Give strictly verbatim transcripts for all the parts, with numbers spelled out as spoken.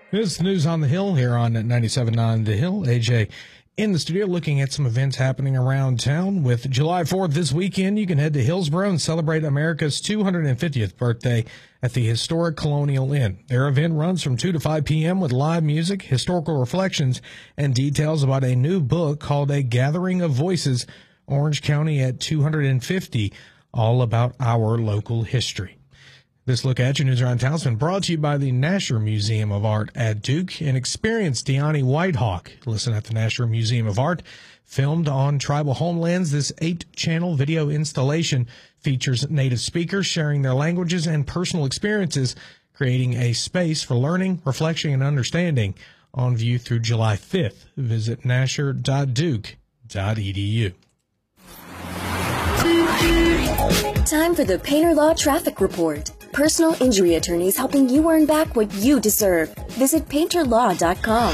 It's News on the Hill here on ninety-seven point nine The Hill. A J in the studio looking at some events happening around town. With July fourth this weekend, you can head to Hillsborough and celebrate America's two hundred fiftieth birthday at the historic Colonial Inn. Their event runs from two to five p.m. with live music, historical reflections, and details about a new book called A Gathering of Voices, Orange County at two hundred fifty, all about our local history. This look at your news around town has been brought to you by the Nasher Museum of Art at Duke and experience Deani Whitehawk. Listen at the Nasher Museum of Art. Filmed on tribal homelands, this eight-channel video installation features native speakers sharing their languages and personal experiences, creating a space for learning, reflection, and understanding. On view through July fifth. Visit nasher dot duke dot e d u. Time for the Painter Law Traffic Report. Personal injury attorneys helping you earn back what you deserve. Visit painter law dot com.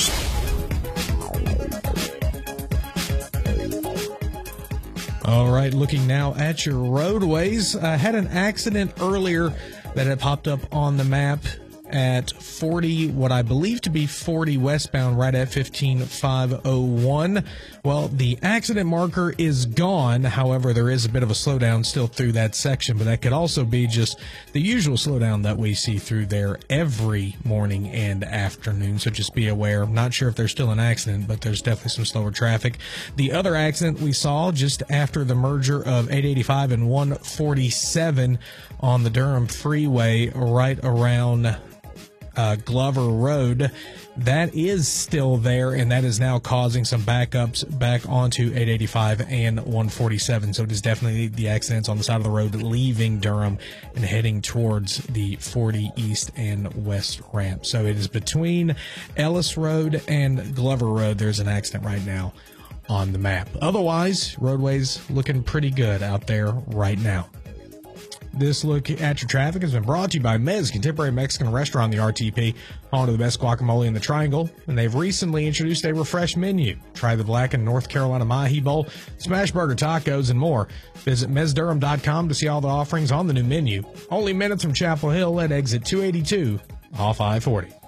All right, looking now at your roadways. I had an accident earlier that had popped up on the map at forty, what I believe to be forty westbound, right at fifteen five oh one. Well, the accident marker is gone. However, there is a bit of a slowdown still through that section, but that could also be just the usual slowdown that we see through there every morning and afternoon. So just be aware. I'm not sure if there's still an accident, but there's definitely some slower traffic. The other accident we saw just after the merger of eight eighty-five and one forty-seven on the Durham Freeway, right around Uh, Glover Road, that is still there, and that is now causing some backups back onto eight eighty-five and one forty-seven. So it is definitely the accidents on the side of the road leaving Durham and heading towards the forty East and West ramp. So it is between Ellis Road and Glover Road. There's an accident right now on the map. Otherwise, roadways looking pretty good out there right now. This look at your traffic has been brought to you by Mez Contemporary Mexican Restaurant, the R T P, home to the best guacamole in the Triangle, and they've recently introduced a refreshed menu. Try the blackened North Carolina Mahi Bowl, smash burger tacos, and more. Visit mez durham dot com to see all the offerings on the new menu. Only minutes from Chapel Hill at exit two eighty-two off I forty.